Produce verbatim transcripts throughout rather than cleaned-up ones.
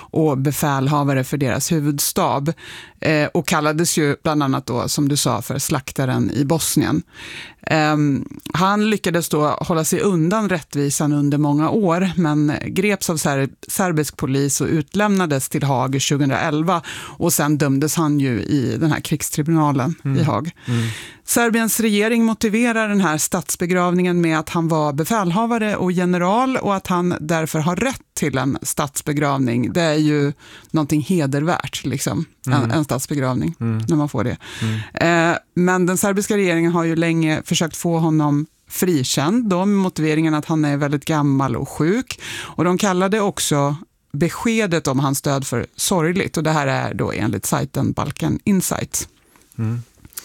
och befälhavare för deras huvudstab eh, och kallades ju bland annat då, som du sa, för slaktaren i Bosnien. Eh, han lyckades då hålla sig undan rättvisan under många år, men greps av ser- serbisk polis och utlämnades till Haag tjugoelva, och sen dömdes han ju i den här krigstribunalen mm. i Haag. Mm. Serbiens regering motiverar den här statsbegravningen med att han var befälhavare och general och att han därför har rätt till en statsbegravning. Det är ju någonting hedervärt, liksom, mm. en, en statsbegravning, mm. när man får det. Mm. Eh, men den serbiska regeringen har ju länge försökt få honom frikänd då, med motiveringen att han är väldigt gammal och sjuk. Och de kallade också beskedet om hans död för sorgligt, och det här är då enligt sajten Balkan Insight. Mm.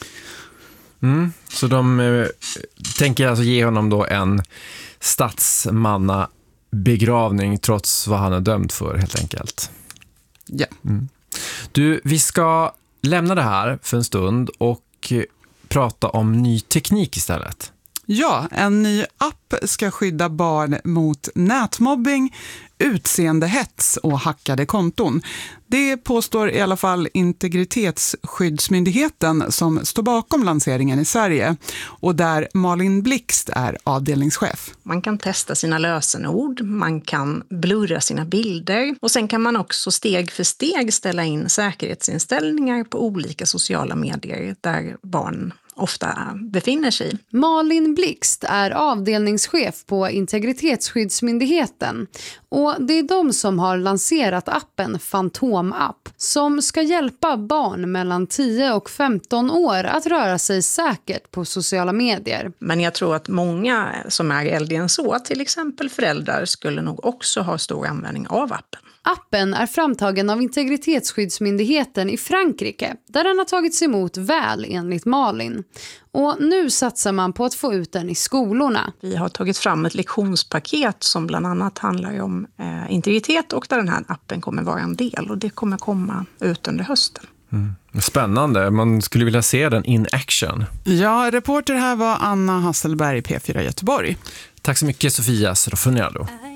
Mm. Så de eh, tänker alltså ge honom då en statsmanna begravning trots vad han är dömd för, helt enkelt. Ja. Mm. Du, vi ska lämna det här för en stund och prata om ny teknik istället. Ja, en ny app ska skydda barn mot nätmobbing, utseendehets och hackade konton. Det påstår i alla fall Integritetsskyddsmyndigheten som står bakom lanseringen i Sverige, och där Malin Blixt är avdelningschef. Man kan testa sina lösenord, man kan blurra sina bilder och sen kan man också steg för steg ställa in säkerhetsinställningar på olika sociala medier där barn ofta befinner sig. Malin Blixt är avdelningschef på Integritetsskyddsmyndigheten, och det är de som har lanserat appen Fantom App som ska hjälpa barn mellan tio och femton år att röra sig säkert på sociala medier. Men jag tror att många som är äldre än så, till exempel föräldrar, skulle nog också ha stor användning av appen. Appen är framtagen av Integritetsskyddsmyndigheten i Frankrike, där den har tagits emot väl enligt Malin. Och nu satsar man på att få ut den i skolorna. Vi har tagit fram ett lektionspaket som bland annat handlar om eh, integritet, och där den här appen kommer vara en del, och det kommer komma ut under hösten. Mm. Spännande, man skulle vilja se den in action. Ja, reporter här var Anna Hasselberg, P fyra Göteborg. Tack så mycket, Sofia Srofunialo.